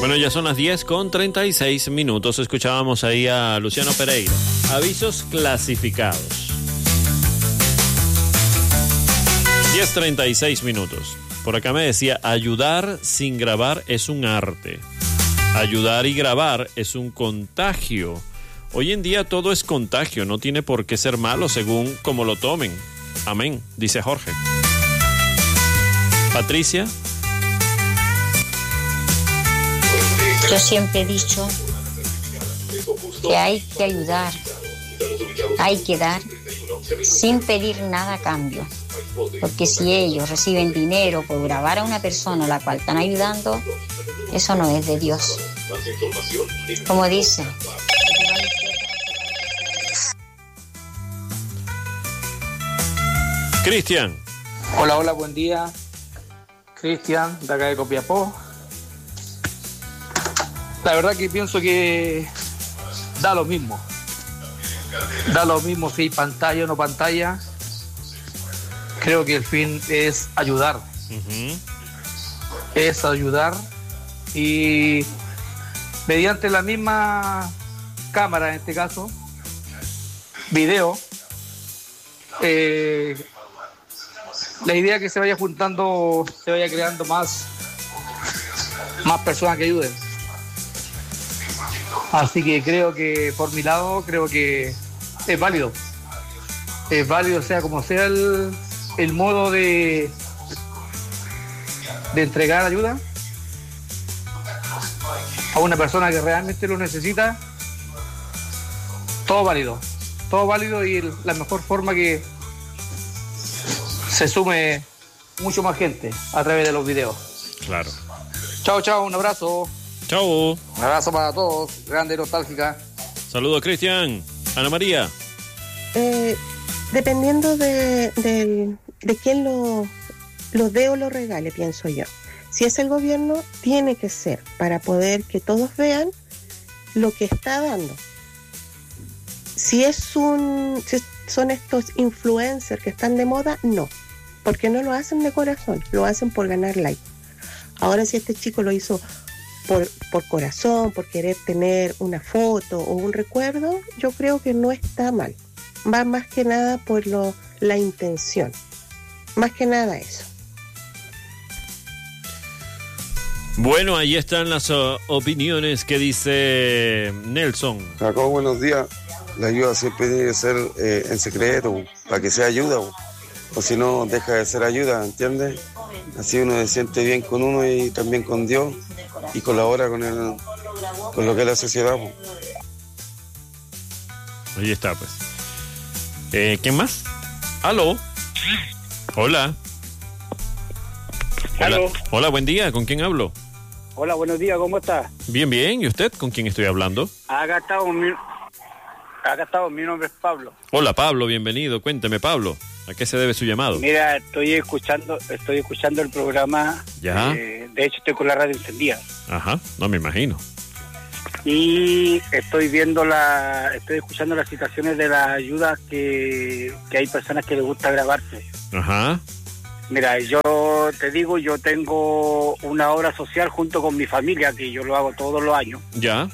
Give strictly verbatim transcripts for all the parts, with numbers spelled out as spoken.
Bueno, ya son las diez con treinta y seis minutos. Escuchábamos ahí a Luciano Pereira. Avisos clasificados. diez treinta y seis minutos. Por acá me decía, ayudar sin grabar es un arte. Ayudar y grabar es un contagio. Hoy en día todo es contagio, no tiene por qué ser malo según como lo tomen. Amén, dice Jorge. Patricia. Yo siempre he dicho que hay que ayudar, hay que dar sin pedir nada a cambio. Porque si ellos reciben dinero por grabar a una persona a la cual están ayudando, eso no es de Dios. Como dice. Cristian. Hola, hola, buen día. Cristian, de acá de Copiapó. La verdad que pienso que da lo mismo. Da lo mismo si hay pantalla o no pantalla. Creo que el fin es ayudar. Uh-huh. Es ayudar y mediante la misma cámara, en este caso, video, eh, la idea es que se vaya juntando, se vaya creando más, más personas que ayuden. Así que creo que, por mi lado, creo que es válido. Es válido, sea como sea el, el modo de, de entregar ayuda a una persona que realmente lo necesita. Todo válido. Todo válido y la mejor forma que se sume mucho más gente a través de los videos. Claro. Chao, chao, un abrazo. Chao. Un abrazo para todos, grande nostálgica. Saludos, Cristian. Ana María. Eh, dependiendo de, de, de quién lo, lo dé o lo regale, pienso yo. Si es el gobierno, tiene que ser para poder que todos vean lo que está dando. Si es un, si son estos influencers que están de moda, no, porque no lo hacen de corazón, lo hacen por ganar like. Ahora si este chico lo hizo por, por corazón, por querer tener una foto o un recuerdo, yo creo que no está mal. Va más que nada por lo, la intención, más que nada eso. Bueno, ahí están las uh, opiniones que dice Nelson. Jacob, buenos días. La ayuda siempre tiene que ser eh, en secreto, para que sea ayuda, o, o si no, deja de ser ayuda, ¿entiendes? Así uno se siente bien con uno y también con Dios y colabora con, el, con lo que es la sociedad. Po. Ahí está, pues. Eh, ¿Quién más? ¿Aló? Hola. Hola. ¿Aló? Hola, buen día. ¿Con quién hablo? Hola, buenos días. ¿Cómo está? Bien, bien. ¿Y usted? ¿Con quién estoy hablando? Acá estamos, mi... Acá estamos. Mi nombre es Pablo. Hola, Pablo. Bienvenido. Cuénteme, Pablo. ¿A qué se debe su llamado? Mira, estoy escuchando estoy escuchando el programa. Ya. Eh, de hecho, estoy con la radio encendida. Ajá. No me imagino. Y estoy viendo la... Estoy escuchando las situaciones de las ayudas que, que hay personas que les gusta grabarse. Ajá. Mira, yo te digo, yo tengo una obra social junto con mi familia, que yo lo hago todos los años. Ya.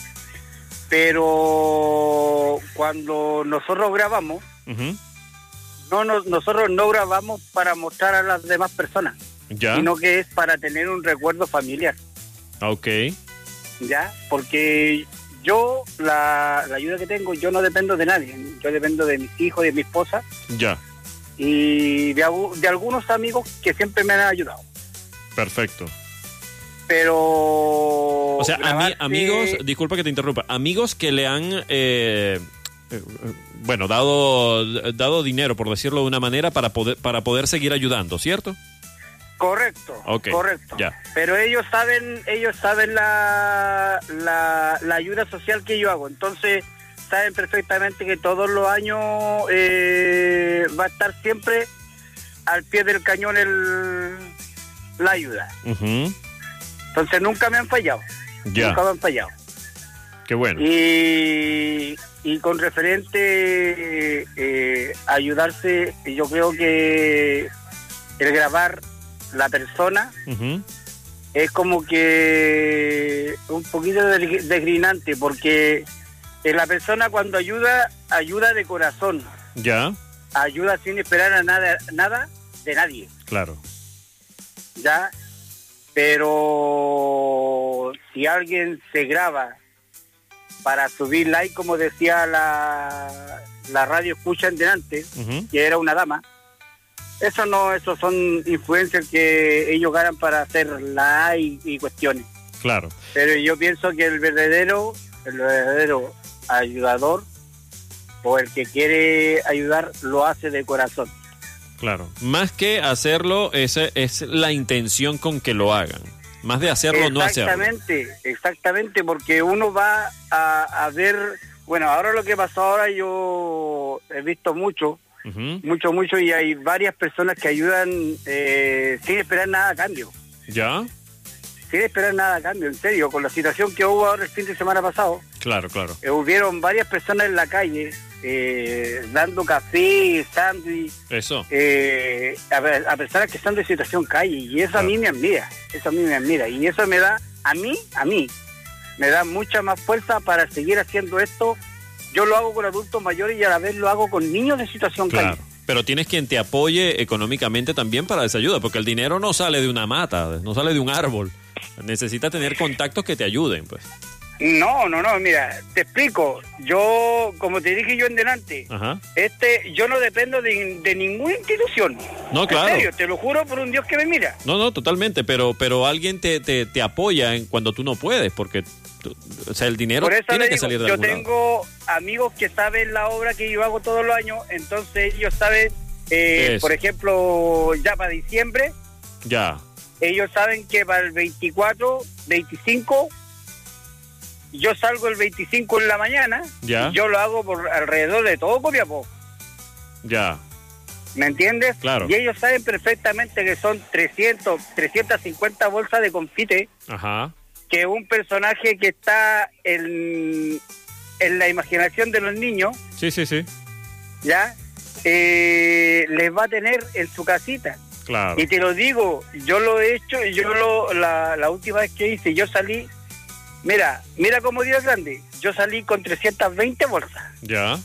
Pero cuando nosotros grabamos, uh-huh. no, no nosotros no grabamos para mostrar a las demás personas, ya. Sino que es para tener un recuerdo familiar. Ok. Ya, porque yo, la, la ayuda que tengo, yo no dependo de nadie. Yo dependo de mis hijos, de mi esposa. Ya. Y de, de algunos amigos que siempre me han ayudado. Perfecto. Pero... O sea, grabarse... amigos, disculpa que te interrumpa, amigos que le han, eh, eh, bueno, dado dado dinero, por decirlo de una manera, para poder para poder seguir ayudando, ¿cierto? Correcto, okay, correcto. Ya. Pero ellos saben, ellos saben la, la, la ayuda social que yo hago, entonces saben perfectamente que todos los años eh, va a estar siempre al pie del cañón el, la ayuda. Uh-huh. Entonces nunca me han fallado. Ya. Nunca me han fallado. Qué bueno. Y, y con referente eh, a ayudarse, yo creo que el grabar la persona uh-huh. es como que eh, un poquito desgrinante, porque eh, la persona cuando ayuda, ayuda de corazón. Ya. Ayuda sin esperar a nada, nada de nadie. Claro. Ya. Pero si alguien se graba para subir like, como decía la, la radio escucha en delante, uh-huh. que era una dama, eso no, esos son influencers que ellos ganan para hacer like y cuestiones. Claro. Pero yo pienso que el verdadero, el verdadero ayudador o el que quiere ayudar lo hace de corazón. Claro. Más que hacerlo, esa es la intención con que lo hagan. Más de hacerlo, no hacerlo. Exactamente, exactamente, porque uno va a, a ver, bueno, ahora lo que pasó ahora yo he visto mucho, uh-huh. mucho, mucho, y hay varias personas que ayudan eh, sin esperar nada a cambio. ¿Ya? Sin esperar nada a cambio, en serio, con la situación que hubo ahora el fin de semana pasado. Claro, claro. Eh, hubieron varias personas en la calle eh, dando café, sándwich. Eso. Eh, a, a personas que están de situación calle, y eso claro. a mí me admira, eso a mí me admira, y eso me da, a mí, a mí, me da mucha más fuerza para seguir haciendo esto. Yo lo hago con adultos mayores y a la vez lo hago con niños de situación claro. calle. Pero tienes quien te apoye económicamente también para esa ayuda, porque el dinero no sale de una mata, no sale de un árbol. Necesitas tener contactos que te ayuden, pues. No, no, no, mira, te explico. Yo, como te dije yo en delante, Ajá. este, yo no dependo de, de ninguna institución. No, claro. En serio, te lo juro por un Dios que me mira. No, no, totalmente, pero pero alguien te, te, te apoya en cuando tú no puedes, porque tú, o sea, el dinero tiene que digo, salir de yo algún tengo lado. Amigos que saben la obra que yo hago todos los años, entonces ellos saben, eh, por ejemplo, ya para diciembre. Ya. Ellos saben que para el veinticuatro, veinticinco, yo salgo el veinticinco en la mañana, ya. Y yo lo hago por alrededor de todo Copiapó. Ya. ¿Me entiendes? Claro. Y ellos saben perfectamente que son trescientos, trescientas cincuenta bolsas de confite. Ajá. Que un personaje que está en, en la imaginación de los niños. Sí, sí, sí. ¿Ya? Eh, les va a tener en su casita. Claro. Y te lo digo, yo lo he hecho, yo lo la, la última vez que hice, yo salí, mira, mira cómo Dios es grande, yo salí con trescientas veinte bolsas. Ya.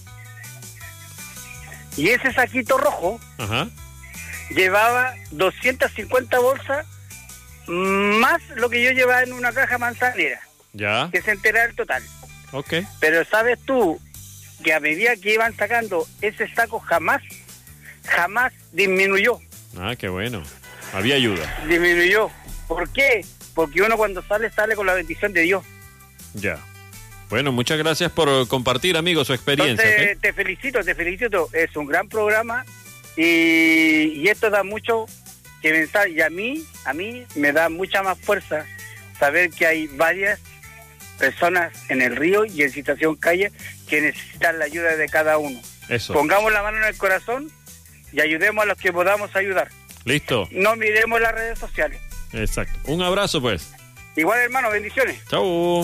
Y ese saquito rojo, ajá, llevaba doscientas cincuenta bolsas, más lo que yo llevaba en una caja manzanera. Ya. Que se entera el total. Ok. Pero sabes tú que a medida que iban sacando, ese saco jamás, jamás disminuyó. Ah, qué bueno. Había ayuda. Disminuyó. ¿Por qué? Porque uno cuando sale, sale con la bendición de Dios. Ya. Bueno, muchas gracias por compartir, amigo, su experiencia. Entonces, ¿okay? te felicito, te felicito. Es un gran programa y, y esto da mucho que pensar. Y a mí, a mí me da mucha más fuerza saber que hay varias personas en el río y en situación calle que necesitan la ayuda de cada uno. Eso. Pongamos la mano en el corazón y ayudemos a los que podamos ayudar. Listo. No miremos las redes sociales. Exacto. Un abrazo, pues. Igual, hermano, bendiciones. Chau.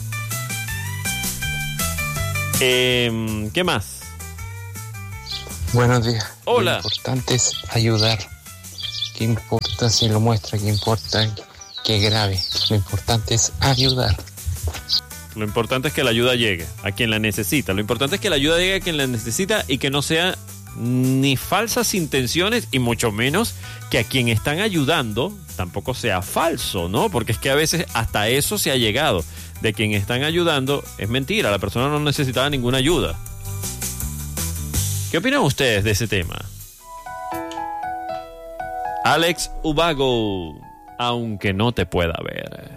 Eh, ¿Qué más? Buenos días. Hola. Lo importante es ayudar. ¿Qué importa si lo muestra? ¿Qué importa que grabe? Lo importante es ayudar. Lo importante es que la ayuda llegue a quien la necesita. Lo importante es que la ayuda llegue a quien la necesita y que no sea ni falsas intenciones y mucho menos que a quien están ayudando tampoco sea falso, ¿no? Porque es que a veces hasta eso se ha llegado. De quien están ayudando es mentira, la persona no necesitaba ninguna ayuda. ¿Qué opinan ustedes de ese tema? Alex Ubago, aunque no te pueda ver.